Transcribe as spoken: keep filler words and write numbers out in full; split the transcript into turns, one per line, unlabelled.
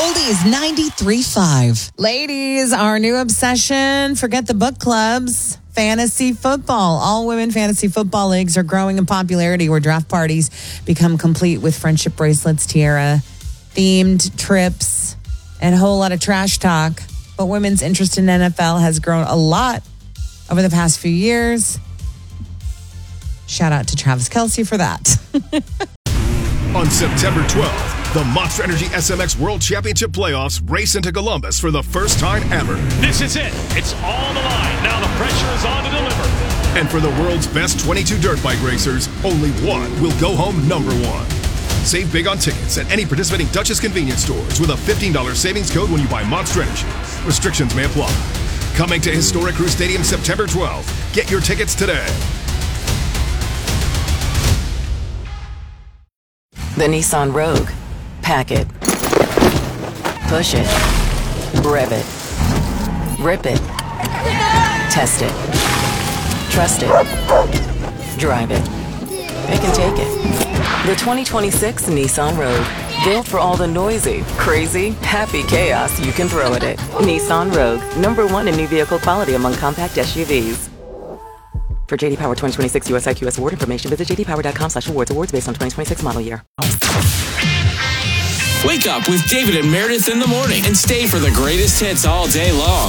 Oldies ninety-three point five. Ladies, our new obsession, forget the book clubs, fantasy football. All women fantasy football leagues are growing in popularity where draft parties become complete with friendship bracelets, tiara, themed trips, and a whole lot of trash talk. But women's interest in N F L has grown a lot over the past few years. Shout out to Travis Kelce for that.
On September twelfth, the Monster Energy S M X World Championship Playoffs race into Columbus for the first time ever.
This is it. It's on the line. Now the pressure is on to deliver.
And for the world's best twenty-two dirt bike racers, only one will go home number one. Save big on tickets at any participating Duchess convenience stores with a fifteen dollars savings code when you buy Monster Energy. Restrictions may apply. Coming to historic Crew Stadium September twelfth. Get your tickets today.
The Nissan Rogue. Pack it. Push it. Rev it. Rip it. Test it. Trust it. Drive it. Pick and take it. The twenty twenty-six Nissan Rogue. Built for all the noisy, crazy, happy chaos you can throw at it. Nissan Rogue. Number one in new vehicle quality among compact S U Vs. For J D Power twenty twenty-six U S I Q S award information, visit j d power dot com slash awards. Awards based on twenty twenty-six model year.
Wake up with David and Meredith in the morning and stay for the greatest hits all day long.